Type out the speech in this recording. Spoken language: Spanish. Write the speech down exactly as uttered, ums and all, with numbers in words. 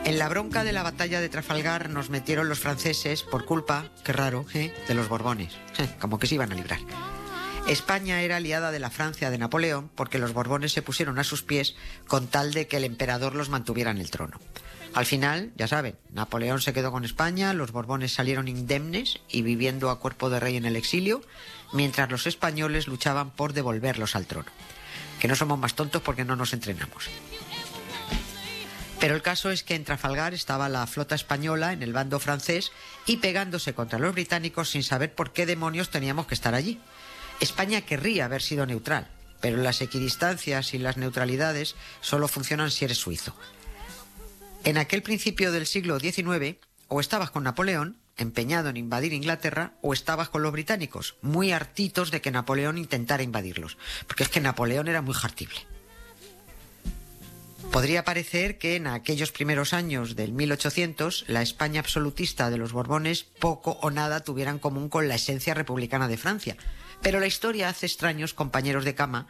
En la bronca de la batalla de Trafalgar nos metieron los franceses por culpa, qué raro, ¿eh? de los Borbones, ¿eh? como que se iban a librar. España era aliada de la Francia de Napoleón porque los Borbones se pusieron a sus pies con tal de que el emperador los mantuviera en el trono. Al final, ya saben, Napoleón se quedó con España, los Borbones salieron indemnes y viviendo a cuerpo de rey en el exilio, mientras los españoles luchaban por devolverlos al trono. Que no somos más tontos porque no nos entrenamos. Pero el caso es que en Trafalgar estaba la flota española en el bando francés y pegándose contra los británicos sin saber por qué demonios teníamos que estar allí. España querría haber sido neutral, pero las equidistancias y las neutralidades solo funcionan si eres suizo. En aquel principio del siglo diecinueve, o estabas con Napoleón, empeñado en invadir Inglaterra, o estabas con los británicos, muy hartitos de que Napoleón intentara invadirlos, porque es que Napoleón era muy jartible. Podría parecer que en aquellos primeros años del mil ochocientos la España absolutista de los Borbones poco o nada tuviera en común con la esencia republicana de Francia, pero la historia hace extraños compañeros de cama